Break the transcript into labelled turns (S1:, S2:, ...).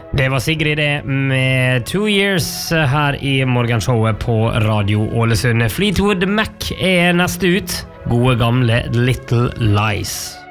S1: Det var Sigrid det med 2 Years her i morgenshowet på Radio Ålesund. Fleetwood Mac er neste ut. Gode gamle Little Lies.